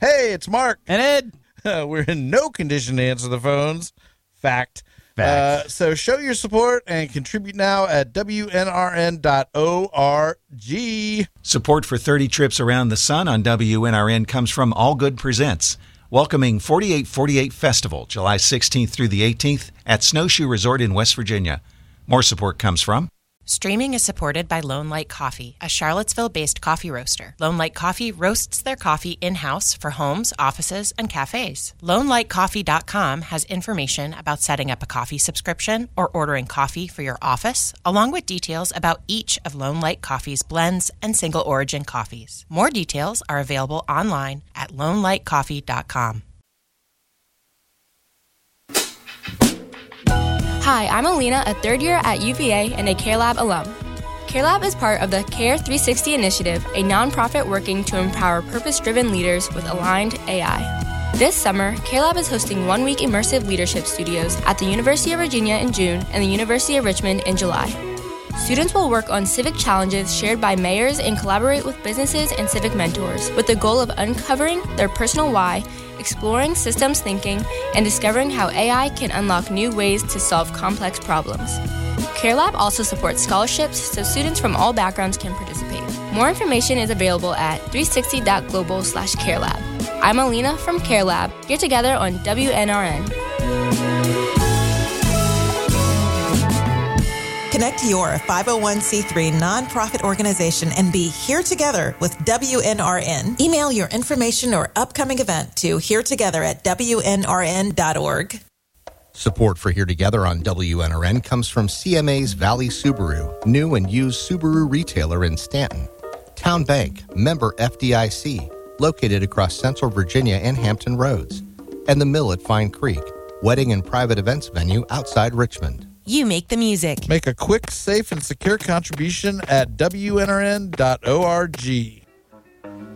Hey, it's Mark. And Ed. We're in no condition to answer the phones. Fact. So show your support and contribute now at WNRN.org. Support for 30 Trips Around the Sun on WNRN comes from All Good Presents, welcoming 4848 Festival, July 16th through the 18th at Snowshoe Resort in West Virginia. More support comes from Streaming is supported by Lone Light Coffee, a Charlottesville-based coffee roaster. Lone Light Coffee roasts their coffee in-house for homes, offices, and cafes. LoneLightCoffee.com has information about setting up a coffee subscription or ordering coffee for your office, along with details about each of Lone Light Coffee's blends and single-origin coffees. More details are available online at LoneLightCoffee.com. Hi, I'm Alina, a third year at UVA and a CareLab alum. CareLab is part of the Care 360 Initiative, a nonprofit working to empower purpose-driven leaders with aligned AI. This summer, CareLab is hosting one-week immersive leadership studios at the University of Virginia in June and the University of Richmond in July. Students will work on civic challenges shared by mayors and collaborate with businesses and civic mentors with the goal of uncovering their personal why, exploring systems thinking, and discovering how AI can unlock new ways to solve complex problems. CareLab also supports scholarships so students from all backgrounds can participate. More information is available at 360.global/CareLab. I'm Alina from CareLab, here together on WNRN. Connect your 501c3 nonprofit organization and be here together with WNRN. Email your information or upcoming event to heretogether@WNRN.org. Support for Here Together on WNRN comes from CMA's Valley Subaru, new and used Subaru retailer in Stanton. Town Bank, member FDIC, located across Central Virginia and Hampton Roads. And the Mill at Fine Creek, wedding and private events venue outside Richmond. You make the music. Make a quick, safe, and secure contribution at WNRN.org.